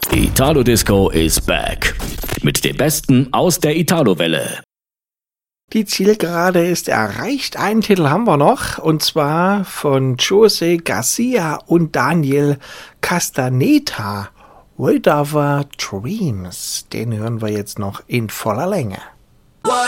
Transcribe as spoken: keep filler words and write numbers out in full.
Italo Disco is back. Mit dem Besten aus der Italo-Welle. Die Zielgerade ist erreicht. Einen Titel haben wir noch, und zwar von José Garcia und Daniel Castaneda. Whatever Dreams. Den hören wir jetzt noch in voller Länge.